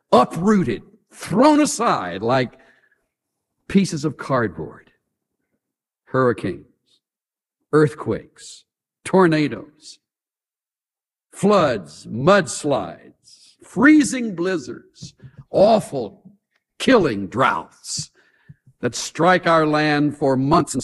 uprooted, thrown aside like pieces of cardboard. Hurricanes, earthquakes, tornadoes, floods, mudslides, freezing blizzards, awful, killing droughts that strike our land for months and